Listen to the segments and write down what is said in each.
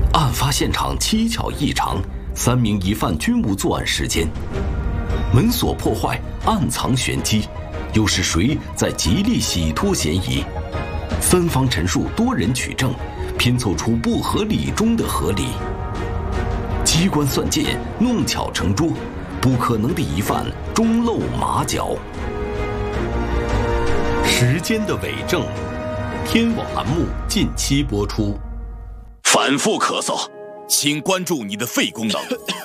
案发现场蹊跷异常，3名疑犯均无作案时间。门锁破坏，暗藏玄机，又是谁在极力洗脱嫌疑？3方陈述，多人取证，拼凑出不合理中的合理。机关算尽，弄巧成拙，不可能的疑犯终露马脚。时间的伪证，天网栏目近期播出。 反复咳嗽，请关注你的肺功能。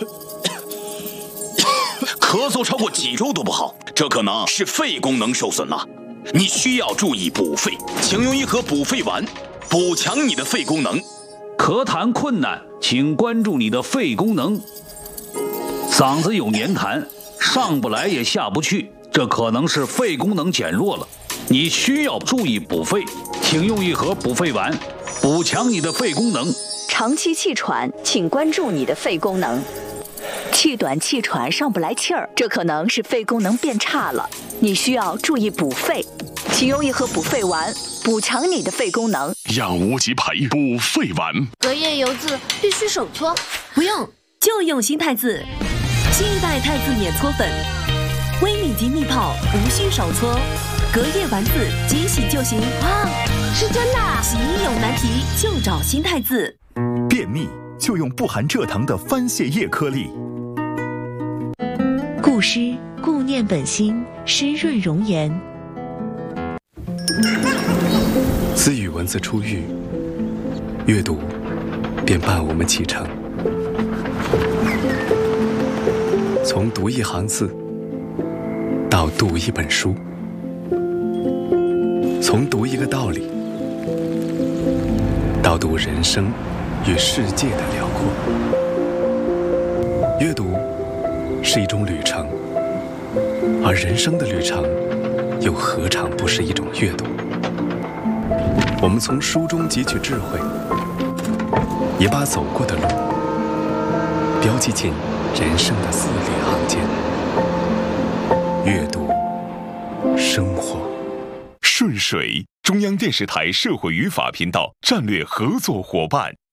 咳嗽超过几周都不好，这可能是肺功能受损了。你需要注意补肺，请用一盒补肺丸，补强你的肺功能。 咳痰困难，请关注你的肺功能。嗓子有黏痰，上不来也下不去，这可能是肺功能减弱了。你需要注意补肺，请用一盒补肺丸，补强你的肺功能。 长期气喘，请关注你的肺功能。气短气喘上不来气儿，这可能是肺功能变差了，你需要注意补肺，请用一盒补肺丸，补强你的肺功能。 养无极培补肺丸， 隔夜油渍必须手搓， 不用就用新太子，新一代太子碾搓粉，微米级蜜泡，无需手搓，隔夜丸子即洗就行。 哇，是真的啊！ 洗衣有难题就找新太子。 便秘就用不含蔗糖的番泻叶颗粒。 固湿固念本心，湿润容颜。 自与文字初遇，阅读便伴我们启程。从读一行字到读一本书，从读一个道理到读人生与世界的辽阔。阅读是一种旅程，而人生的旅程又何尝不是一种阅读？我们从书中汲取智慧，也把走过的路标记进人生的字里行间。阅读，生活。 顺水，中央电视台社会与法频道战略合作伙伴。